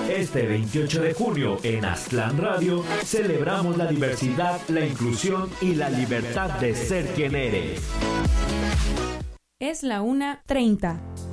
Este 28 de junio en Aztlán Radio celebramos la diversidad, la inclusión y la libertad de ser quien eres. Es la 1:30.